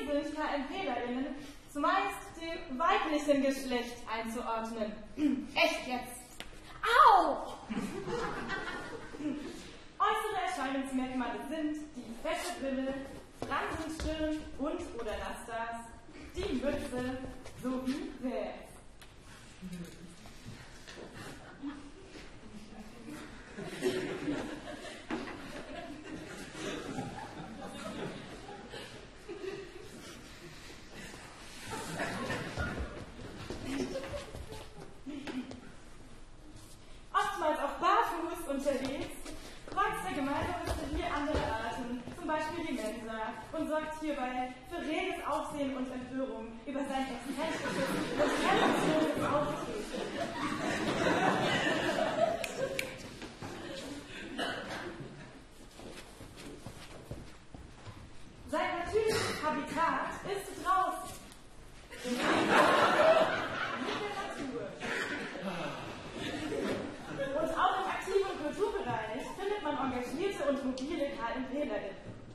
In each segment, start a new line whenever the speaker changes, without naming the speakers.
sind KMPlerInnen zumeist dem weiblichen Geschlecht einzuordnen. Echt jetzt? Au! Äußere Erscheinungsmerkmale sind die fette Brille, Fransenstirn und oder Rastas, die Mütze sowie Wäs. Oftmals auch barfuß unterwegs, kreuzt der Gemeindehöchste hier andere Arten, zum Beispiel die Mensa, und sorgt hierbei für reges Aufsehen und Empörung über sein exzentrisches und hemmungsloses Auftreten. Sein natürliches Habitat ist draußen. Mit der Natur. Und auch im Aktiv- und Kulturbereich findet man engagierte und mobile KMPlerInnen.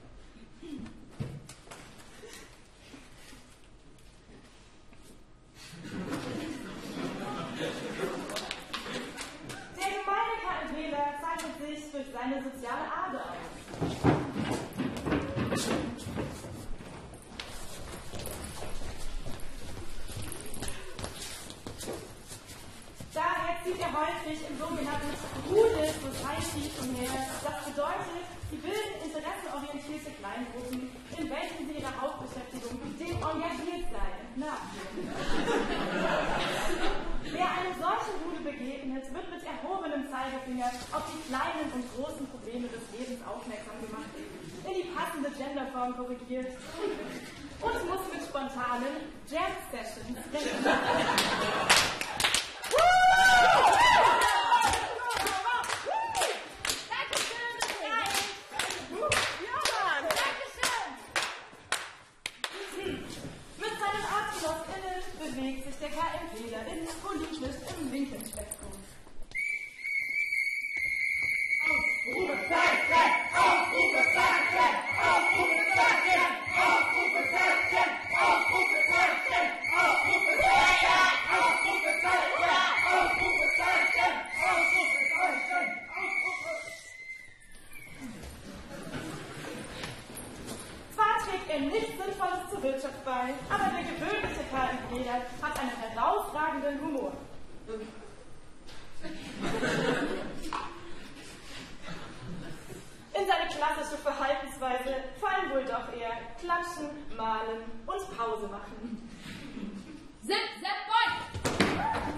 Der gemeine KMPler zeichnet sich durch seine soziale Ader aus. Daher zieht er häufig im sogenannten Rudel Society umher. Das bedeutet, sie bilden interessenorientierte Kleingruppen, in welchen sie ihrer Hauptbeschäftigung, dem Engagiertsein, nachgehen. Wer einem solchen Rudel begegnet, wird mit erhobenem Zeigefinger auf die kleinen und großen Probleme des Lebens aufmerksam gemacht, in die passende Genderform korrigiert und muss mit spontanen Jam-Sessions rechnen. Mit seinen ArtgenossInnen bewegt sich der KMPler politisch im linken Spektrum.
Ausrufezeichen! Ausrufezeichen! Ausrufezeichen! Ausrufezeichen! Ausrufezeichen! Ausrufezeichen! Ausrufezeichen! Ausrufezeichen!
Zwar trägt er nichts Sinnvolles zur Wirtschaft bei, aber der gewöhnliche KMPler hat einen herausragenden Humor. In seine klassische Verhaltensweise fallen wohl doch eher Klatschen, Malen und Pause machen.